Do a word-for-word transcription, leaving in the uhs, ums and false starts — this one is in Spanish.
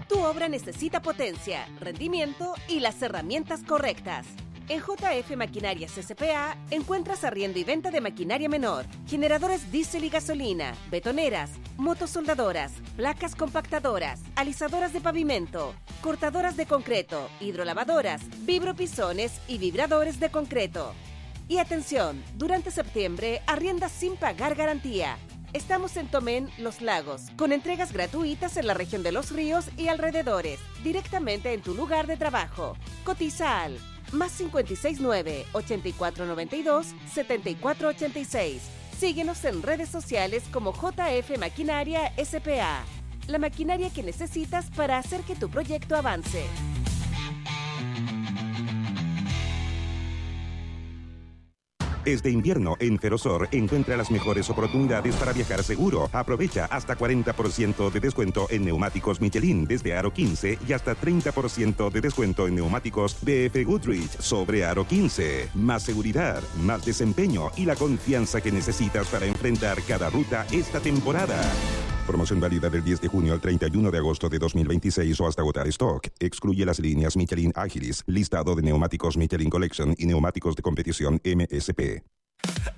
Tu obra necesita potencia, rendimiento y las herramientas correctas. En J F Maquinarias S P A encuentras arriendo y venta de maquinaria menor, generadores diésel y gasolina, betoneras, motosoldadoras, placas compactadoras, alisadoras de pavimento, cortadoras de concreto, hidrolavadoras, vibropisones y vibradores de concreto. Y atención, durante septiembre arrienda sin pagar garantía. Estamos en Tomén, Los Lagos, con entregas gratuitas en la región de Los Ríos y alrededores, directamente en tu lugar de trabajo. Cotiza al más cincuenta y seis nueve, ochenta y cuatro noventa y dos, setenta y cuatro ochenta y seis. Síguenos en redes sociales como J F Maquinaria S P A. La maquinaria que necesitas para hacer que tu proyecto avance. Este invierno en Ferrosur encuentra las mejores oportunidades para viajar seguro. Aprovecha hasta cuarenta por ciento de descuento en neumáticos Michelin desde Aro quince y hasta treinta por ciento de descuento en neumáticos B F Goodrich sobre Aro quince. Más seguridad, más desempeño y la confianza que necesitas para enfrentar cada ruta esta temporada. Promoción válida del diez de junio al treinta y uno de agosto de dos mil veintiséis o hasta agotar stock. Excluye las líneas Michelin Agilis, listado de neumáticos Michelin Collection y neumáticos de competición M S P.